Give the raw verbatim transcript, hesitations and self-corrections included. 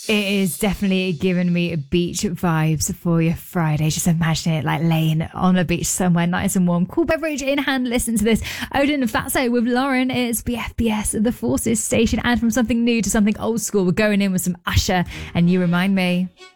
It is definitely giving me beach vibes for your Friday. Just imagine it like laying on a beach somewhere nice and warm. Cool beverage in hand. Listen to this. Odin and Fatso with Lauren. It's B F B S, the Forces station. And from something new to something old school, we're going in with some Usher and You Remind Me.